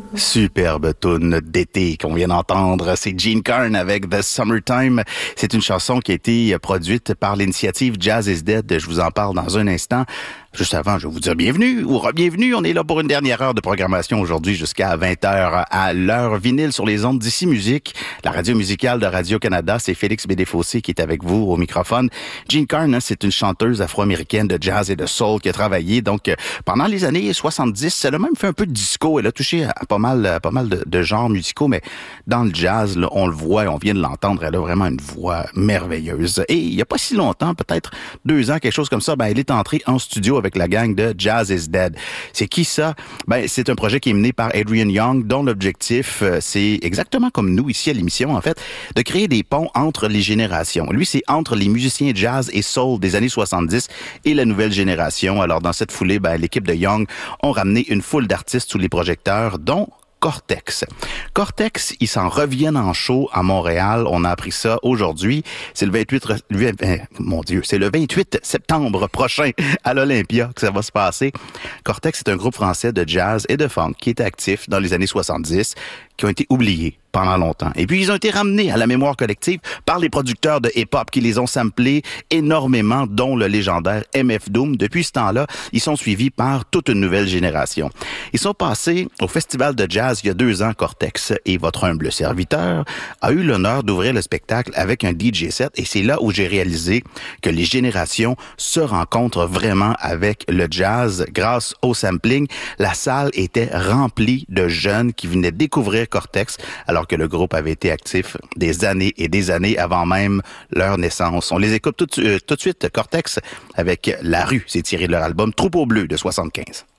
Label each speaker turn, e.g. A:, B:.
A: Superbe tune d'été qu'on vient d'entendre. C'est Gene Carn avec The Summertime. C'est une chanson qui a été produite par l'initiative Jazz is Dead. Je vous en parle dans un instant. Juste avant, je vais vous dire bienvenue ou re-bienvenue. On est là pour une dernière heure de programmation aujourd'hui jusqu'à 20h à l'heure vinyle sur les ondes d'Ici Musique, la radio musicale de Radio-Canada. C'est Félix Bédéfossé qui est avec vous au microphone. Gene Carn, c'est une chanteuse afro-américaine de jazz et de soul qui a travaillé donc pendant les années 70. Elle a même fait un peu de disco. Elle a touché à pas mal de genres musicaux, mais dans le jazz, là, on le voit, on vient de l'entendre. Elle a vraiment une voix merveilleuse. Et il y a pas si longtemps, peut-être 2 ans, quelque chose comme ça, elle est entrée en studio avec la gang de Jazz is Dead. C'est qui ça? C'est un projet qui est mené par Adrian Young, dont l'objectif, c'est exactement comme nous ici à l'émission, en fait, de créer des ponts entre les générations. Lui, c'est entre les musiciens jazz et soul des années 70 et la nouvelle génération. Alors, dans cette foulée, l'équipe de Young ont ramené une foule d'artistes sous les projecteurs, dont Cortex. Cortex, ils s'en reviennent en show à Montréal. On a appris ça aujourd'hui. C'est le 28 septembre prochain à l'Olympia que ça va se passer. Cortex est un groupe français de jazz et de funk qui était actif dans les années 70, qui ont été oubliés pendant longtemps. Et puis, ils ont été ramenés à la mémoire collective par les producteurs de hip-hop qui les ont samplés énormément, dont le légendaire MF Doom. Depuis ce temps-là, ils sont suivis par toute une nouvelle génération. Ils sont passés au Festival de jazz il y a 2 ans, Cortex, et votre humble serviteur a eu l'honneur d'ouvrir le spectacle avec un DJ set, et c'est là où j'ai réalisé que les générations se rencontrent vraiment avec le jazz grâce au sampling. La salle était remplie de jeunes qui venaient découvrir Cortex, alors que le groupe avait été actif des années et des années avant même leur naissance. On les écoute tout de suite, Cortex, avec La Rue. C'est tiré de leur album Troupeau Bleu de 75.